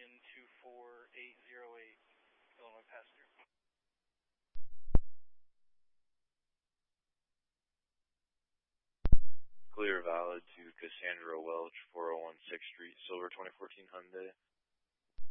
Union 24808, Illinois passenger. Clear valid to Cassandra Welch, 401 6th Street, Silver 2014 Hyundai.